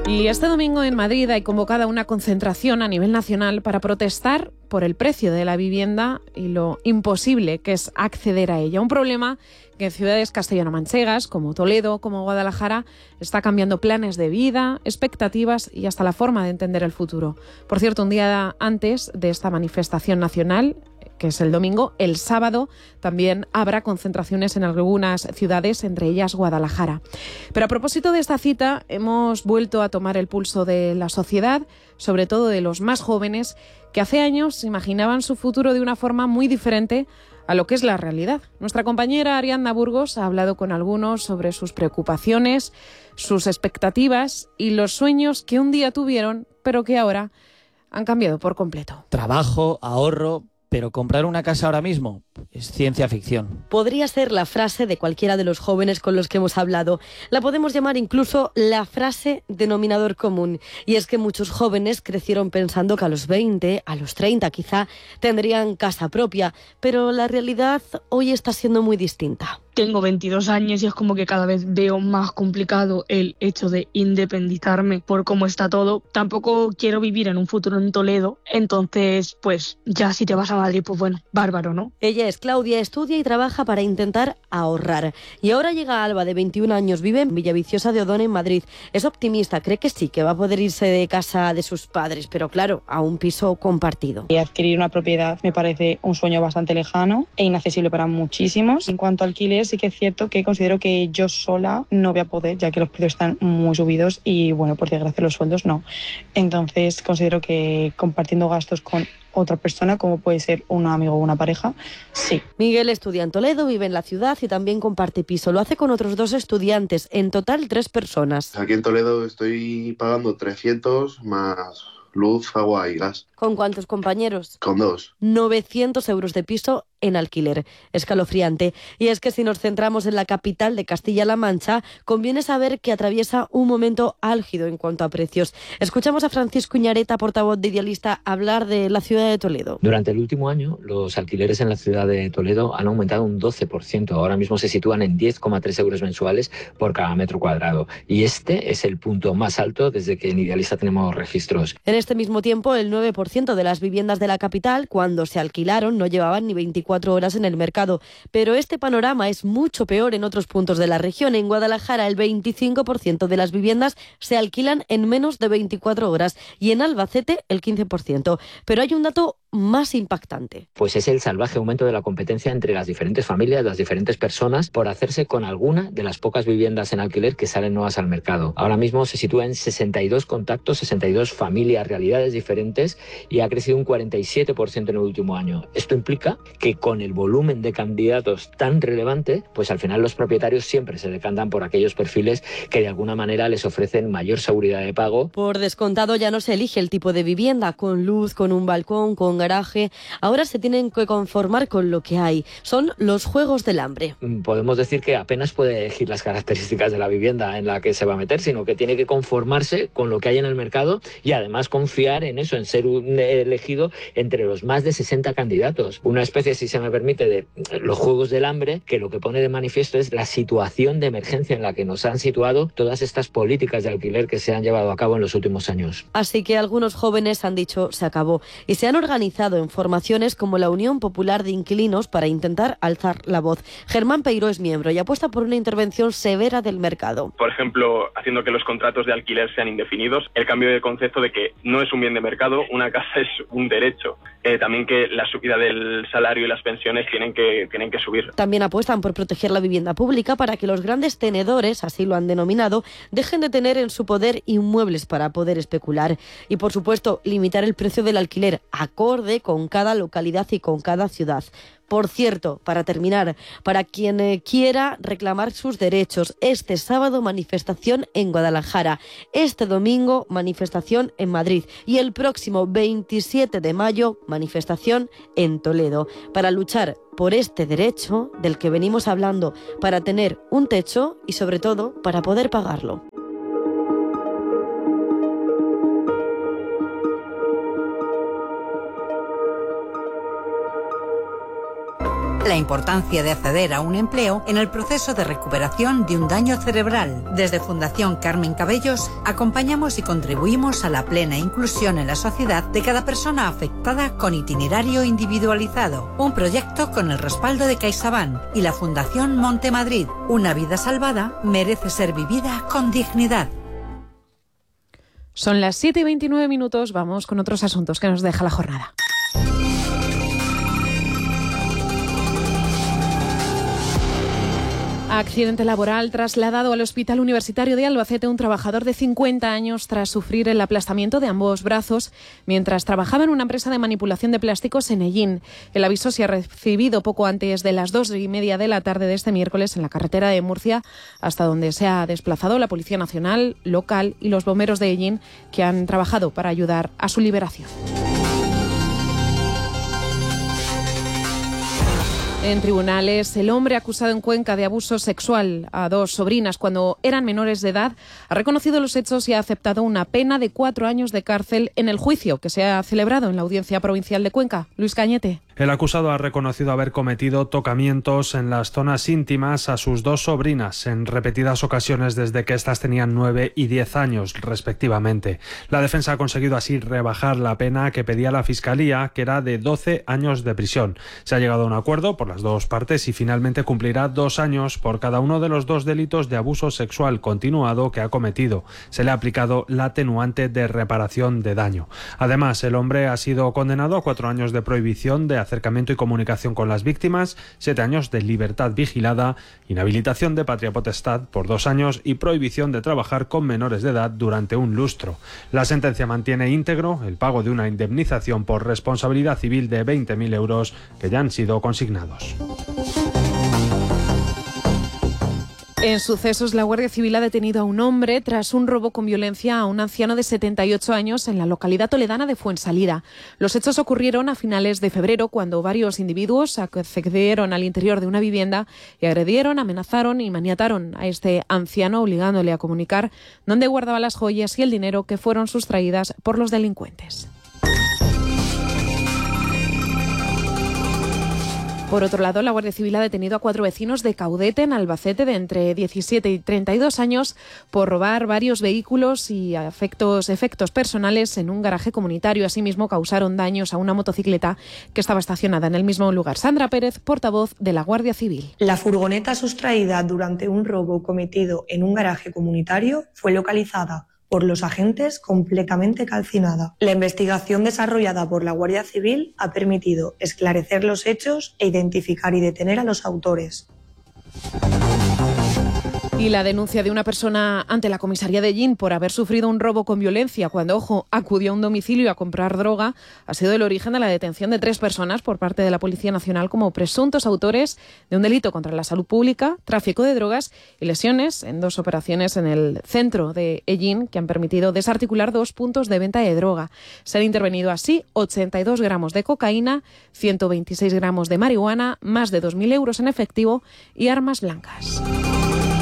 Y este domingo en Madrid hay convocada una concentración a nivel nacional para protestar por el precio de la vivienda y lo imposible que es acceder a ella. Un problema que en ciudades castellano-manchegas como Toledo, como Guadalajara, está cambiando planes de vida, expectativas y hasta la forma de entender el futuro. Por cierto, un día antes de esta manifestación nacional, que es el domingo, el sábado también habrá concentraciones en algunas ciudades, entre ellas Guadalajara. Pero a propósito de esta cita, hemos vuelto a tomar el pulso de la sociedad, sobre todo de los más jóvenes, que hace años imaginaban su futuro de una forma muy diferente a lo que es la realidad. Nuestra compañera Ariadna Burgos ha hablado con algunos sobre sus preocupaciones, sus expectativas y los sueños que un día tuvieron, pero que ahora han cambiado por completo. Trabajo, ahorro, pero comprar una casa ahora mismo es ciencia ficción. Podría ser la frase de cualquiera de los jóvenes con los que hemos hablado. La podemos llamar incluso la frase denominador común. Y es que muchos jóvenes crecieron pensando que a los 20, a los 30 quizá, tendrían casa propia. Pero la realidad hoy está siendo muy distinta. Tengo 22 años y es como que cada vez veo más complicado el hecho de independizarme por cómo está todo. Tampoco quiero vivir en un futuro en Toledo, entonces pues ya si te vas a Madrid, pues bueno, bárbaro, ¿no? Ella es Claudia, estudia y trabaja para intentar ahorrar. Y ahora llega Alba, de 21 años, vive en Villaviciosa de Odón, en Madrid. Es optimista, cree que sí, que va a poder irse de casa de sus padres, pero claro, a un piso compartido. Y adquirir una propiedad me parece un sueño bastante lejano e inaccesible para muchísimos. En cuanto a alquiler, sí que es cierto que considero que yo sola no voy a poder, ya que los precios están muy subidos y, bueno, por desgracia los sueldos no. Entonces considero que compartiendo gastos con otra persona, como puede ser un amigo o una pareja, sí. Miguel estudia en Toledo, vive en la ciudad y también comparte piso. Lo hace con otros 2 estudiantes, en total 3 personas. Aquí en Toledo estoy pagando 300 más luz, agua y gas. ¿Con cuántos compañeros? Con 2. 900 euros de piso en alquiler. Escalofriante. Y es que si nos centramos en la capital de Castilla-La Mancha, conviene saber que atraviesa un momento álgido en cuanto a precios. Escuchamos a Francisco Iñareta, portavoz de Idealista, hablar de la ciudad de Toledo. Durante el último año, los alquileres en la ciudad de Toledo han aumentado un 12%. Ahora mismo se sitúan en 10,3 euros mensuales por cada metro cuadrado. Y este es el punto más alto desde que en Idealista tenemos registros. En este mismo tiempo, el 9% de las viviendas de la capital, cuando se alquilaron, no llevaban ni 24 horas en el mercado. Pero este panorama es mucho peor en otros puntos de la región. En Guadalajara, el 25% de las viviendas se alquilan en menos de 24 horas y en Albacete, el 15%. Pero hay un dato más impactante. Pues es el salvaje aumento de la competencia entre las diferentes familias, las diferentes personas, por hacerse con alguna de las pocas viviendas en alquiler que salen nuevas al mercado. Ahora mismo se sitúa en 62 contactos, 62 familias, realidades diferentes, y ha crecido un 47% en el último año. Esto implica que con el volumen de candidatos tan relevante, pues al final los propietarios siempre se decantan por aquellos perfiles que de alguna manera les ofrecen mayor seguridad de pago. Por descontado, ya no se elige el tipo de vivienda, con luz, con un balcón, con garaje. Ahora se tienen que conformar con lo que hay. Son los juegos del hambre. Podemos decir que apenas puede elegir las características de la vivienda en la que se va a meter, sino que tiene que conformarse con lo que hay en el mercado y además confiar en eso, en ser elegido entre los más de 60 candidatos. Una especie, si se me permite, de los juegos del hambre, que lo que pone de manifiesto es la situación de emergencia en la que nos han situado todas estas políticas de alquiler que se han llevado a cabo en los últimos años. Así que algunos jóvenes han dicho se acabó y se han organizado en formaciones como la Unión Popular de Inquilinos para intentar alzar la voz. Germán Peiró es miembro y apuesta por una intervención severa del mercado. Por ejemplo, haciendo que los contratos de alquiler sean indefinidos, el cambio de concepto de que no es un bien de mercado, una casa es un derecho. También que la subida del salario y las pensiones tienen que subir. También apuestan por proteger la vivienda pública para que los grandes tenedores, así lo han denominado, dejen de tener en su poder inmuebles para poder especular. Y por supuesto, limitar el precio del alquiler acorde con cada localidad y con cada ciudad. Por cierto, para terminar, para quien quiera reclamar sus derechos, este sábado manifestación en Guadalajara, este domingo manifestación en Madrid y el próximo 27 de mayo manifestación en Toledo, para luchar por este derecho del que venimos hablando, para tener un techo y sobre todo para poder pagarlo. la importancia de acceder a un empleo en el proceso de recuperación de un daño cerebral. Desde Fundación Carmen Cabellos acompañamos y contribuimos a la plena inclusión en la sociedad de cada persona afectada con itinerario individualizado. Un proyecto con el respaldo de CaixaBank y la Fundación Monte Madrid. Una vida salvada merece ser vivida con dignidad. Son las 7:29. Vamos con otros asuntos que nos deja la jornada. Accidente laboral trasladado al Hospital Universitario de Albacete un trabajador de 50 años tras sufrir el aplastamiento de ambos brazos mientras trabajaba en una empresa de manipulación de plásticos en Ellín. El aviso se ha recibido poco antes de las 2:30 de la tarde de este miércoles en la carretera de Murcia, hasta donde se ha desplazado la Policía Nacional, local y los bomberos de Ellín, que han trabajado para ayudar a su liberación. En tribunales, el hombre acusado en Cuenca de abuso sexual a 2 sobrinas cuando eran menores de edad ha reconocido los hechos y ha aceptado una pena de 4 años de cárcel en el juicio que se ha celebrado en la Audiencia Provincial de Cuenca. Luis Cañete. El acusado ha reconocido haber cometido tocamientos en las zonas íntimas a sus 2 sobrinas en repetidas ocasiones desde que éstas tenían 9 y 10 años, respectivamente. La defensa ha conseguido así rebajar la pena que pedía la Fiscalía, que era de 12 años de prisión. Se ha llegado a un acuerdo por las 2 partes y finalmente cumplirá 2 años por cada uno de los 2 delitos de abuso sexual continuado que ha cometido. Se le ha aplicado la atenuante de reparación de daño. Además, el hombre ha sido condenado a 4 años de prohibición de acercamiento y comunicación con las víctimas, 7 años de libertad vigilada, inhabilitación de patria potestad por 2 años y prohibición de trabajar con menores de edad durante un lustro. La sentencia mantiene íntegro el pago de una indemnización por responsabilidad civil de 20.000 euros que ya han sido consignados. En sucesos, la Guardia Civil ha detenido a un hombre tras un robo con violencia a un anciano de 78 años en la localidad toledana de Fuensalida. Los hechos ocurrieron a finales de febrero cuando varios individuos accedieron al interior de una vivienda y agredieron, amenazaron y maniataron a este anciano, obligándole a comunicar dónde guardaba las joyas y el dinero que fueron sustraídas por los delincuentes. Por otro lado, la Guardia Civil ha detenido a 4 vecinos de Caudete, en Albacete, de entre 17 y 32 años, por robar varios vehículos y efectos personales en un garaje comunitario. Asimismo, causaron daños a una motocicleta que estaba estacionada en el mismo lugar. Sandra Pérez, portavoz de la Guardia Civil. La furgoneta sustraída durante un robo cometido en un garaje comunitario fue localizada por los agentes completamente calcinada. La investigación desarrollada por la Guardia Civil ha permitido esclarecer los hechos e identificar y detener a los autores. Y la denuncia de una persona ante la comisaría de Ellín por haber sufrido un robo con violencia cuando, acudió a un domicilio a comprar droga ha sido el origen de la detención de 3 personas por parte de la Policía Nacional como presuntos autores de un delito contra la salud pública, tráfico de drogas y lesiones en 2 operaciones en el centro de Ellín que han permitido desarticular 2 puntos de venta de droga. Se han intervenido así 82 gramos de cocaína, 126 gramos de marihuana, más de 2.000 euros en efectivo y armas blancas.